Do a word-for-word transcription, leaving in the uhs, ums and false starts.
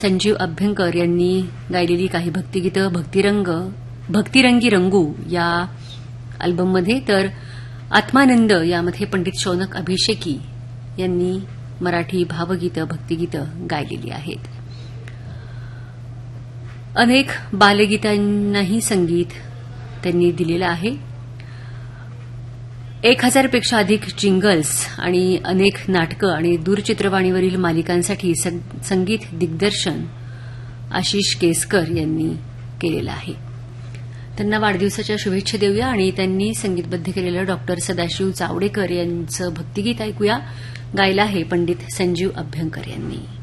संजीव अभ्यंकर यांनी गायलेली काही भक्तिगीतं भक्तिरंग भक्तिरंगी रंगू या अल्बममध्ये, तर आत्मानंद यामध्ये पंडित शौनक अभिषेकी यांनी मराठी भावगीतं भक्तिगीतं गायलेली आहेत. अनेक बालगीतांनाही संगीत त्यांनी दिलेलं आहे. एक हजारपेक्षा अधिक जिंगल्स आणि अनेक नाटकं आणि दूरचित्रवाणीवरील मालिकांसाठी संगीत दिग्दर्शन आशिष केसकर यांनी केलेलं आहे. त्यांना वाढदिवसाच्या शुभेच्छा देऊया आणि त्यांनी संगीतबद्ध केलेलं डॉक्टर सदाशिव जावडेकर यांचं भक्तिगीत ऐकूया. गायलं आहे पंडित संजीव अभ्यंकर यांनी.